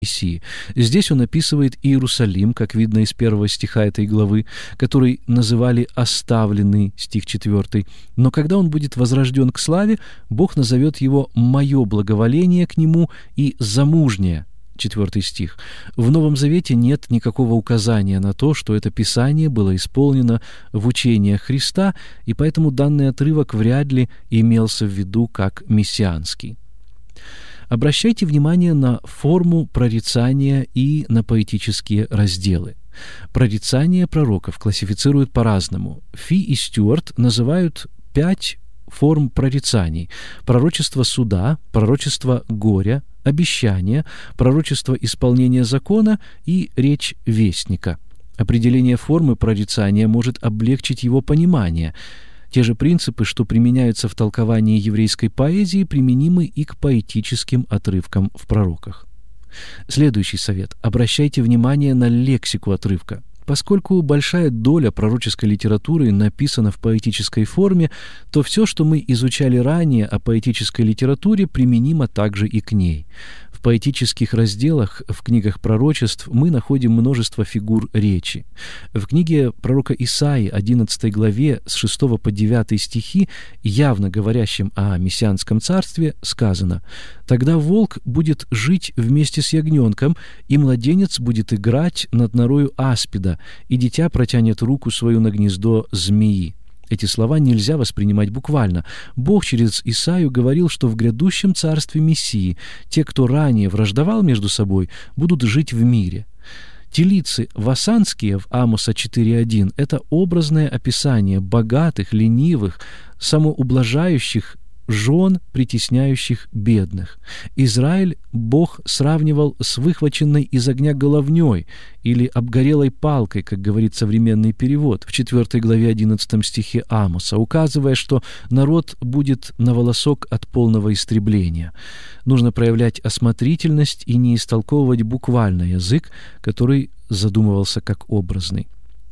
Мессии. Здесь он описывает Иерусалим, как видно из 1 стиха этой главы, который называли «оставленный», стих 4. Но когда он будет возрожден к славе, Бог назовет его «мое благоволение к нему» и «замужнее», 4 стих. В Новом Завете нет никакого указания на то, что это Писание было исполнено в учениях Христа, и поэтому данный отрывок вряд ли имелся в виду как мессианский. Обращайте внимание на форму прорицания и на поэтические разделы. Прорицание пророков классифицируют по-разному. Фи и Стюарт называют 5 форм прорицаний: пророчество суда, пророчество горя, обещание, пророчество исполнения закона и речь вестника. Определение формы прорицания может облегчить его понимание. Те же принципы, что применяются в толковании еврейской поэзии, применимы и к поэтическим отрывкам в пророках. Следующий совет. Обращайте внимание на лексику отрывка. Поскольку большая доля пророческой литературы написана в поэтической форме, то все, что мы изучали ранее о поэтической литературе, применимо также и к ней. В поэтических разделах в книгах пророчеств мы находим множество фигур речи. В книге пророка Исаии, 11 главе, с 6 по 9 стихи, явно говорящим о мессианском царстве, сказано: «Тогда волк будет жить вместе с ягненком, и младенец будет играть над норою аспида, и дитя протянет руку свою на гнездо змеи». Эти слова нельзя воспринимать буквально. Бог через Исаию говорил, что в грядущем царстве Мессии те, кто ранее враждовал между собой, будут жить в мире. Телицы васанские в Амоса 4.1 — это образное описание богатых, ленивых, самоублажающих жен, притесняющих бедных. Израиль Бог сравнивал с выхваченной из огня головней или обгорелой палкой, как говорит современный перевод, в 4 главе 11 стихе Амоса, указывая, что народ будет на волосок от полного истребления. Нужно проявлять осмотрительность и не истолковывать буквально язык, который задумывался как образный.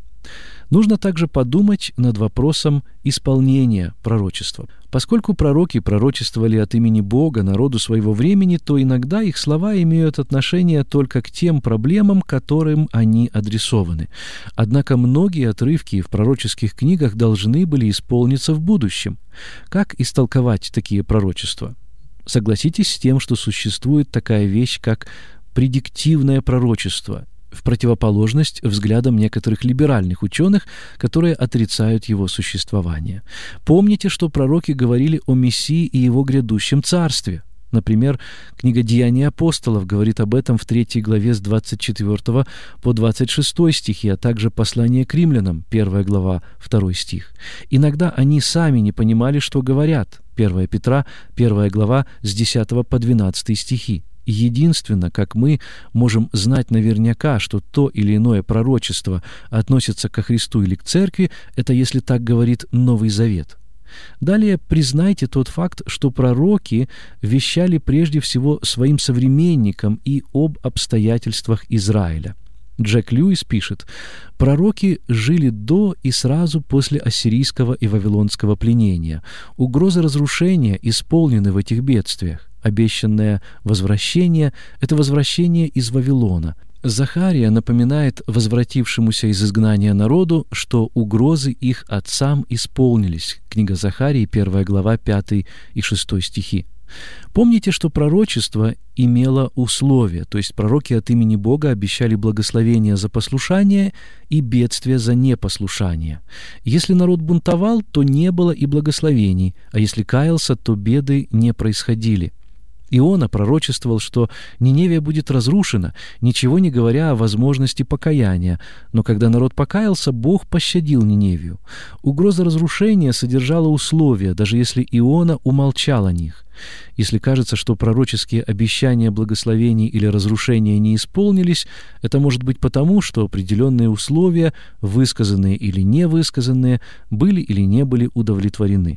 Нужно также подумать над вопросом исполнения пророчества. Поскольку пророки пророчествовали от имени Бога народу своего времени, то иногда их слова имеют отношение только к тем проблемам, которым они адресованы. Однако многие отрывки в пророческих книгах должны были исполниться в будущем. Как истолковать такие пророчества? Согласитесь с тем, что существует такая вещь, как предиктивное пророчество, в противоположность взглядам некоторых либеральных ученых, которые отрицают его существование. Помните, что пророки говорили о Мессии и его грядущем царстве. Например, книга «Деяния апостолов» говорит об этом в 3 главе с 24 по 26 стихи, а также послание к римлянам, 1 глава, 2 стих. Иногда они сами не понимали, что говорят. 1 Петра, 1 глава, с 10 по 12 стихи. Единственно, как мы можем знать наверняка, что то или иное пророчество относится ко Христу или к Церкви, это если так говорит Новый Завет. Далее признайте тот факт, что пророки вещали прежде всего своим современникам и об обстоятельствах Израиля. Джек Льюис пишет: «Пророки жили до и сразу после ассирийского и вавилонского пленения. Угрозы разрушения исполнены в этих бедствиях. Обещанное возвращение — это возвращение из Вавилона. Захария напоминает возвратившемуся из изгнания народу, что угрозы их отцам исполнились». Книга Захарии, 1 глава, 5 и 6 стихи. Помните, что пророчество имело условия, то есть пророки от имени Бога обещали благословение за послушание и бедствие за непослушание. Если народ бунтовал, то не было и благословений, а если каялся, то беды не происходили. Иона пророчествовал, что Ниневия будет разрушена, ничего не говоря о возможности покаяния, но когда народ покаялся, Бог пощадил Ниневию. Угроза разрушения содержала условия, даже если Иона умолчал о них. Если кажется, что пророческие обещания благословений или разрушения не исполнились, это может быть потому, что определенные условия, высказанные или невысказанные, были или не были удовлетворены.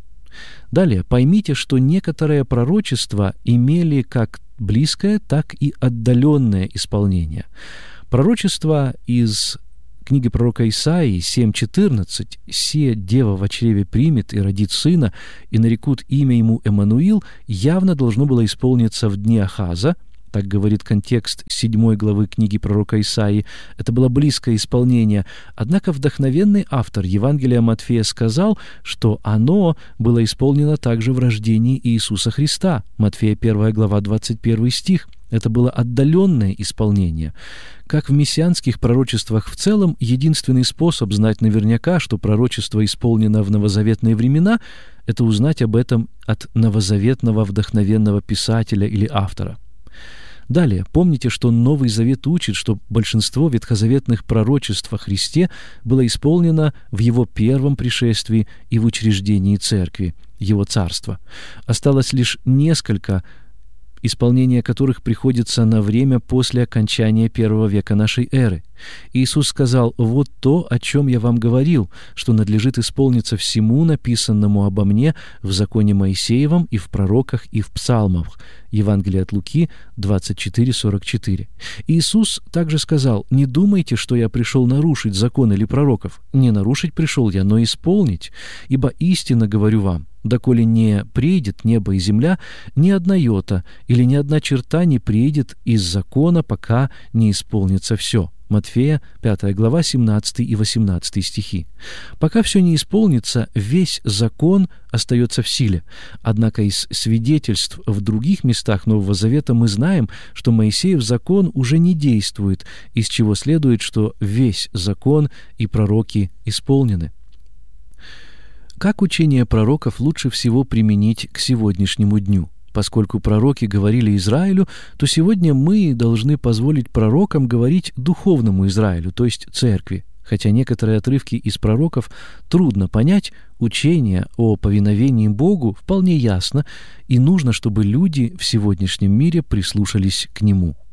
Далее, поймите, что некоторые пророчества имели как близкое, так и отдаленное исполнение. Пророчество из книги пророка Исаии 7:14 «Се дева во чреве примет и родит сына, и нарекут имя ему Эммануил» явно должно было исполниться в дни Ахаза, Так говорит контекст 7 главы книги пророка Исаии. Это было близкое исполнение. Однако вдохновенный автор Евангелия Матфея сказал, что оно было исполнено также в рождении Иисуса Христа. Матфея 1 глава 21 стих. Это было отдаленное исполнение. Как в мессианских пророчествах в целом, единственный способ знать наверняка, что пророчество исполнено в новозаветные времена, это узнать об этом от новозаветного вдохновенного писателя или автора. Далее, помните, что Новый Завет учит, что большинство ветхозаветных пророчеств о Христе было исполнено в Его первом пришествии и в учреждении Церкви, Его Царства. Осталось лишь несколько, исполнение которых приходится на время после окончания первого века нашей эры. Иисус сказал: «Вот то, о чем я вам говорил, что надлежит исполниться всему написанному обо мне в законе Моисеевом и в пророках и в псалмах». Евангелие от Луки 24:44. Иисус также сказал: «Не думайте, что я пришел нарушить закон или пророков. Не нарушить пришел я, но исполнить. Ибо истинно говорю вам, доколе не приедет небо и земля, ни одна йота или ни одна черта не приедет из закона, пока не исполнится все». Матфея 5 глава 17 и 18 стихи. Пока все не исполнится, весь закон остается в силе. Однако из свидетельств в других местах Нового Завета мы знаем, что Моисеев закон уже не действует, из чего следует, что весь закон и пророки исполнены. Как учение пророков лучше всего применить к сегодняшнему дню? Поскольку пророки говорили Израилю, то сегодня мы должны позволить пророкам говорить духовному Израилю, то есть церкви. Хотя некоторые отрывки из пророков трудно понять, учение о повиновении Богу вполне ясно, и нужно, чтобы люди в сегодняшнем мире прислушались к нему.